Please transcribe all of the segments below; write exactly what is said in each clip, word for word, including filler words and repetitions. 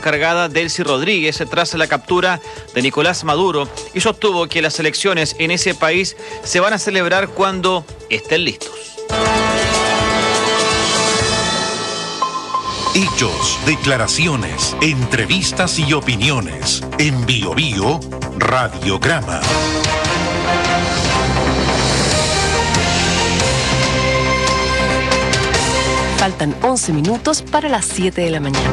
encargada Delcy Rodríguez tras la captura de Nicolás Maduro y sostuvo que las elecciones en ese país se van a celebrar cuando estén listos. Hechos, declaraciones, entrevistas y opiniones. En Bio Bio, Radiograma. Faltan once minutos para las siete de la mañana.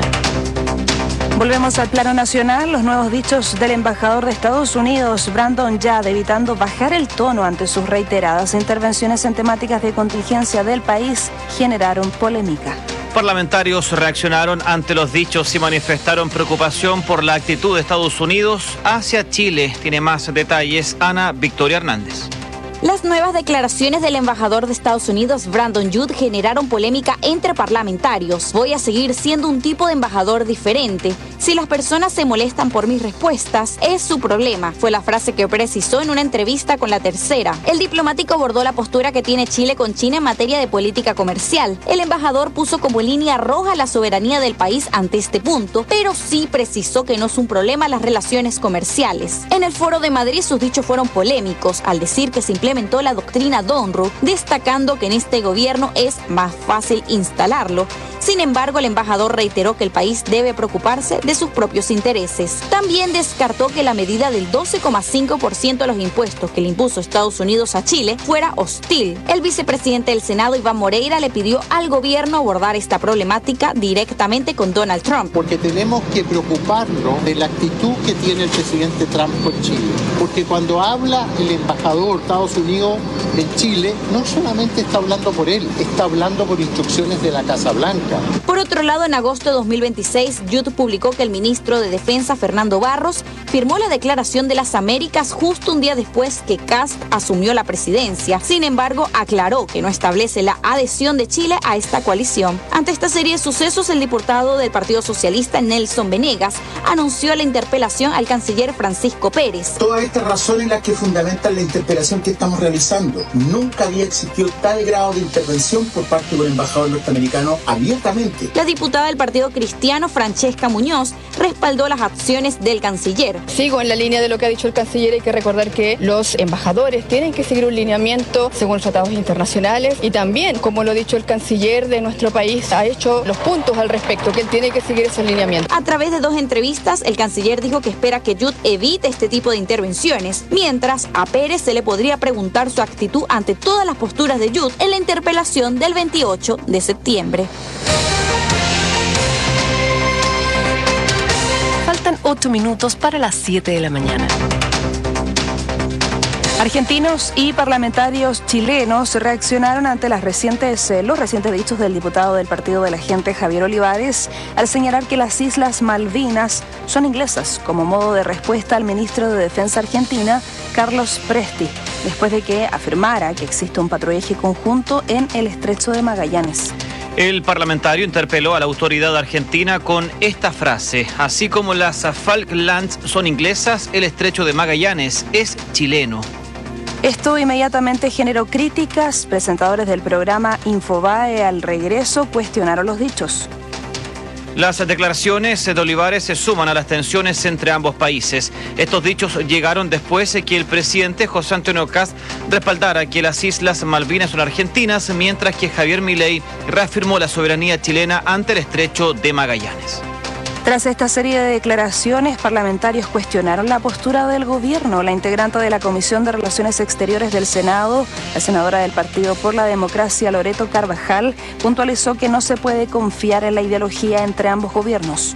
Volvemos al plano nacional. Los nuevos dichos del embajador de Estados Unidos, Brandon Judd, evitando bajar el tono ante sus reiteradas intervenciones en temáticas de contingencia del país, generaron polémica. Parlamentarios reaccionaron ante los dichos y manifestaron preocupación por la actitud de Estados Unidos hacia Chile. Tiene más detalles Ana Victoria Hernández. Las nuevas declaraciones del embajador de Estados Unidos, Brandon Judd, generaron polémica entre parlamentarios. Voy a seguir siendo un tipo de embajador diferente. Si las personas se molestan por mis respuestas, es su problema, fue la frase que precisó en una entrevista con La Tercera. El diplomático abordó la postura que tiene Chile con China en materia de política comercial. El embajador puso como línea roja la soberanía del país ante este punto, pero sí precisó que no es un problema las relaciones comerciales. En el Foro de Madrid sus dichos fueron polémicos, al decir que se implementó la doctrina Donru, destacando que en este gobierno es más fácil instalarlo. Sin embargo, el embajador reiteró que el país debe preocuparse de sus propios intereses. También descartó que la medida del doce coma cinco por ciento de los impuestos que le impuso Estados Unidos a Chile fuera hostil. El vicepresidente del Senado, Iván Moreira, le pidió al gobierno abordar esta problemática directamente con Donald Trump. Porque tenemos que preocuparnos de la actitud que tiene el presidente Trump con Chile. Porque cuando habla el embajador de Estados Unidos en Chile, no solamente está hablando por él, está hablando por instrucciones de la Casa Blanca. Por otro lado, en agosto de dos mil veintiséis, Judd publicó que el ministro de Defensa, Fernando Barros, firmó la Declaración de las Américas justo un día después que Kast asumió la presidencia. Sin embargo, aclaró que no establece la adhesión de Chile a esta coalición. Ante esta serie de sucesos, el diputado del Partido Socialista, Nelson Venegas, anunció la interpelación al canciller Francisco Pérez. Todas estas razones las que fundamentan la interpelación que estamos realizando. Nunca había existido tal grado de intervención por parte del embajador norteamericano abiertamente. La diputada del Partido Cristiano, Francesca Muñoz, respaldó las acciones del canciller. Sigo en la línea de lo que ha dicho el canciller. Hay que recordar que los embajadores tienen que seguir un lineamiento según los tratados internacionales y también, como lo ha dicho el canciller de nuestro país, ha hecho los puntos al respecto, que él tiene que seguir ese lineamiento. A través de dos entrevistas, el canciller dijo que espera que Judd evite este tipo de intervenciones, mientras a Pérez se le podría preguntar su actitud ante todas las posturas de Judd en la interpelación del veintiocho de septiembre. Faltan ocho minutos para las siete de la mañana. Argentinos y parlamentarios chilenos reaccionaron ante las recientes, los recientes dichos del diputado del Partido de la Gente, Javier Olivares, al señalar que las Islas Malvinas son inglesas, como modo de respuesta al ministro de Defensa argentina, Carlos Presti, después de que afirmara que existe un patrullaje conjunto en el Estrecho de Magallanes. El parlamentario interpeló a la autoridad argentina con esta frase: así como las Falklands son inglesas, el Estrecho de Magallanes es chileno. Esto inmediatamente generó críticas. Presentadores del programa Infobae al regreso cuestionaron los dichos. Las declaraciones de Olivares se suman a las tensiones entre ambos países. Estos dichos llegaron después de que el presidente José Antonio Kast respaldara que las Islas Malvinas son argentinas, mientras que Javier Milei reafirmó la soberanía chilena ante el Estrecho de Magallanes. Tras esta serie de declaraciones, parlamentarios cuestionaron la postura del gobierno. La integrante de la Comisión de Relaciones Exteriores del Senado, la senadora del Partido por la Democracia, Loreto Carvajal, puntualizó que no se puede confiar en la ideología entre ambos gobiernos.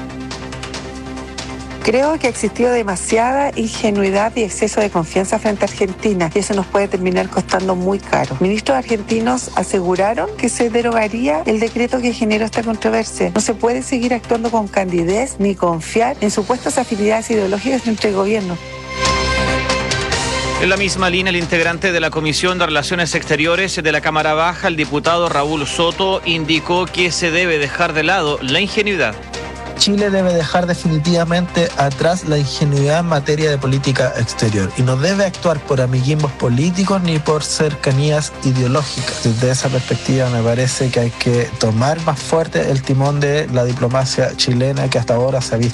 Creo que ha existido demasiada ingenuidad y exceso de confianza frente a Argentina y eso nos puede terminar costando muy caro. Ministros argentinos aseguraron que se derogaría el decreto que generó esta controversia. No se puede seguir actuando con candidez ni confiar en supuestas afinidades ideológicas entre gobiernos. En la misma línea, el integrante de la Comisión de Relaciones Exteriores de la Cámara Baja, el diputado Raúl Soto, indicó que se debe dejar de lado la ingenuidad. Chile debe dejar definitivamente atrás la ingenuidad en materia de política exterior y no debe actuar por amiguismos políticos ni por cercanías ideológicas. Desde esa perspectiva me parece que hay que tomar más fuerte el timón de la diplomacia chilena, que hasta ahora se ha visto